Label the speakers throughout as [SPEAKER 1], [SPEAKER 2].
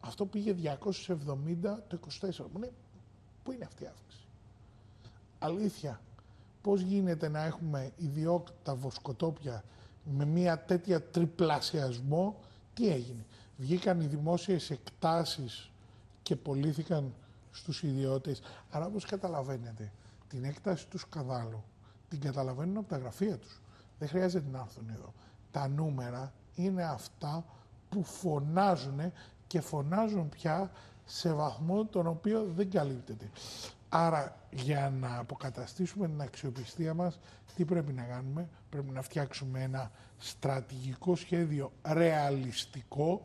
[SPEAKER 1] Αυτό πήγε 270 το 24. Μου λέει, πού είναι αυτή η αύξηση? Αλήθεια, πώς γίνεται να έχουμε ιδιόκτητα βοσκοτόπια με μια τέτοια τριπλασιασμό? Τι έγινε? Βγήκαν οι δημόσιες εκτάσεις και πωλήθηκαν στους ιδιώτες. Άρα, όπως καταλαβαίνετε, την έκταση του σκανδάλου την καταλαβαίνουν από τα γραφεία τους. Δεν χρειάζεται να έρθουν εδώ. Τα νούμερα είναι αυτά που φωνάζουν και φωνάζουν πια σε βαθμό τον οποίο δεν καλύπτεται. Άρα, για να αποκαταστήσουμε την αξιοπιστία μας, τι πρέπει να κάνουμε? Πρέπει να φτιάξουμε ένα στρατηγικό σχέδιο ρεαλιστικό,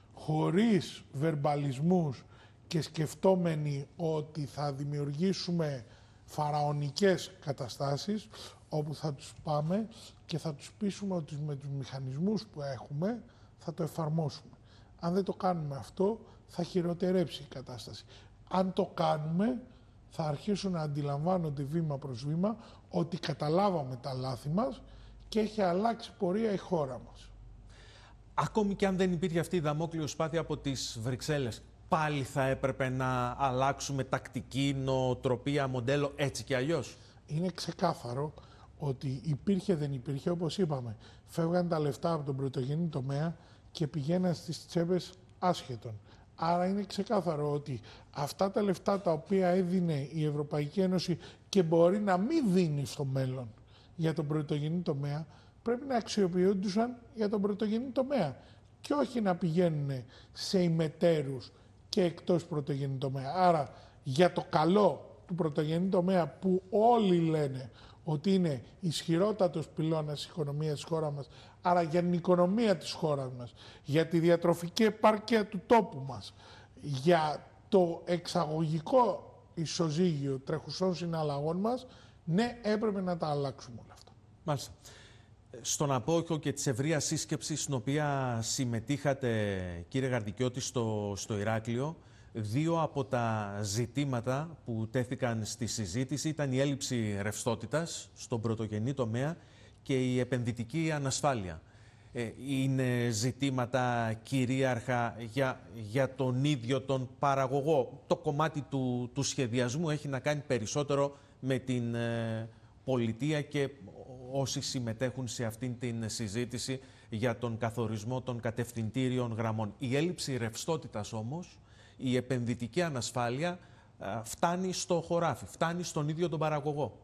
[SPEAKER 1] χωρίς βερμπαλισμούς και σκεφτόμενοι ότι θα δημιουργήσουμε φαραωνικές καταστάσεις, όπου θα τους πάμε και θα τους πείσουμε ότι με τους μηχανισμούς που έχουμε θα το εφαρμόσουμε. Αν δεν το κάνουμε αυτό, θα χειροτερέψει η κατάσταση. Αν το κάνουμε, θα αρχίσουν να αντιλαμβάνονται βήμα προς βήμα ότι καταλάβαμε τα λάθη μας και έχει αλλάξει πορεία η χώρα μας.
[SPEAKER 2] Ακόμη και αν δεν υπήρχε αυτή η δαμόκλειο σπάθη από τις Βρυξέλλες, πάλι θα έπρεπε να αλλάξουμε τακτική, νοοτροπία, μοντέλο, έτσι και αλλιώς?
[SPEAKER 1] Είναι ξεκάθαρο ότι υπήρχε δεν υπήρχε, όπως είπαμε. Φεύγαν τα λεφτά από τον πρωτογενή τομέα και πηγαίναν στις τσέπες άσχετων. Άρα είναι ξεκάθαρο ότι αυτά τα λεφτά τα οποία έδινε η Ευρωπαϊκή Ένωση και μπορεί να μην δίνει στο μέλλον για τον πρωτογενή τομέα, πρέπει να αξιοποιούντουσαν για τον πρωτογενή τομέα και όχι να πηγαίνουν σε ημετέρους και εκτός πρωτογενή τομέα. Άρα για το καλό του πρωτογενή τομέα, που όλοι λένε ότι είναι ισχυρότατος πυλώνας της οικονομίας της χώρας μας, άρα για την οικονομία της χώρας μας, για τη διατροφική επάρκεια του τόπου μας, για το εξαγωγικό ισοζύγιο τρεχουσών συναλλαγών μας, ναι, έπρεπε να τα αλλάξουμε όλα αυτά.
[SPEAKER 2] Μάλιστα. Στον απόϊχο και της ευρείας σύσκεψης στην οποία συμμετείχατε, κύριε Γαρδικιώτη, στο Ηράκλειο, δύο από τα ζητήματα που τέθηκαν στη συζήτηση ήταν η έλλειψη ρευστότητας στον πρωτογενή τομέα και η επενδυτική ανασφάλεια. Είναι ζητήματα κυρίαρχα για τον ίδιο τον παραγωγό. Το κομμάτι του σχεδιασμού έχει να κάνει περισσότερο με την πολιτεία και όσοι συμμετέχουν σε αυτήν την συζήτηση για τον καθορισμό των κατευθυντήριων γραμμών. Η έλλειψη ρευστότητας όμως, η επενδυτική ανασφάλεια φτάνει στο χωράφι, φτάνει στον ίδιο τον παραγωγό.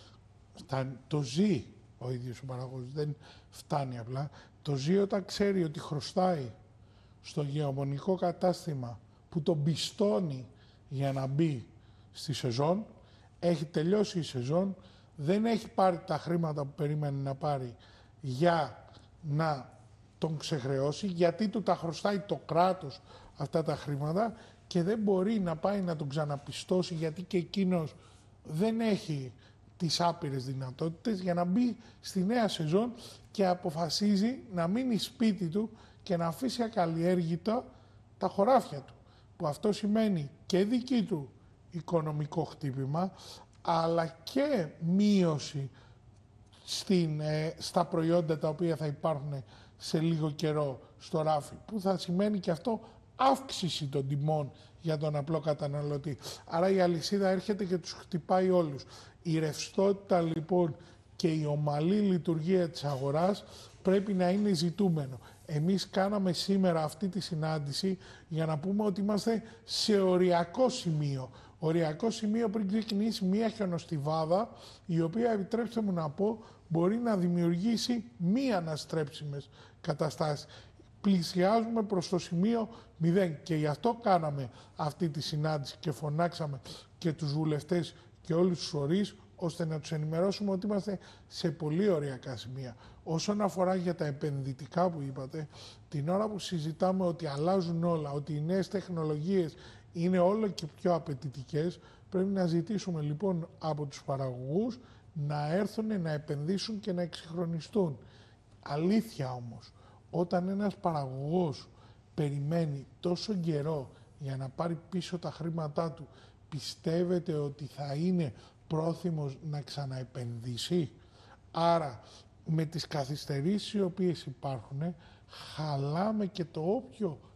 [SPEAKER 1] Το ζει ο ίδιος ο παραγωγός, δεν φτάνει απλά. Το ζει όταν ξέρει ότι χρωστάει στο γεωμονικό κατάστημα που τον πιστώνει για να μπει στη σεζόν, έχει τελειώσει η σεζόν, δεν έχει πάρει τα χρήματα που περίμενε να πάρει για να τον ξεχρεώσει, γιατί του τα χρωστάει το κράτος αυτά τα χρήματα και δεν μπορεί να πάει να τον ξαναπιστώσει, γιατί και εκείνος δεν έχει τις άπειρες δυνατότητες για να μπει στη νέα σεζόν και αποφασίζει να μείνει σπίτι του και να αφήσει ακαλλιέργητα τα χωράφια του. Που αυτό σημαίνει και δική του οικονομικό χτύπημα, αλλά και μείωση στα προϊόντα τα οποία θα υπάρχουν σε λίγο καιρό στο ράφι, που θα σημαίνει και αυτό αύξηση των τιμών για τον απλό καταναλωτή. Άρα η αλυσίδα έρχεται και τους χτυπάει όλους. Η ρευστότητα λοιπόν και η ομαλή λειτουργία της αγοράς πρέπει να είναι ζητούμενο. Εμείς κάναμε σήμερα αυτή τη συνάντηση για να πούμε ότι είμαστε σε οριακό σημείο. Οριακό σημείο πριν ξεκινήσει μία χιονοστιβάδα, η οποία, επιτρέψτε μου να πω, μπορεί να δημιουργήσει μη αναστρέψιμες καταστάσεις. Πλησιάζουμε προς το σημείο 0 και γι' αυτό κάναμε αυτή τη συνάντηση και φωνάξαμε και τους βουλευτές και όλους τους φορείς, ώστε να τους ενημερώσουμε ότι είμαστε σε πολύ οριακά σημεία. Όσον αφορά για τα επενδυτικά που είπατε, την ώρα που συζητάμε ότι αλλάζουν όλα, ότι οι νέες τεχνολογίες είναι όλο και πιο απαιτητικές, πρέπει να ζητήσουμε λοιπόν από τους παραγωγούς να έρθουν να επενδύσουν και να εξυγχρονιστούν. Αλήθεια όμως, όταν ένας παραγωγός περιμένει τόσο καιρό για να πάρει πίσω τα χρήματά του, πιστεύετε ότι θα είναι πρόθυμος να ξαναεπενδύσει? Άρα με τις καθυστερήσεις οι οποίες υπάρχουν, χαλάμε και το όποιο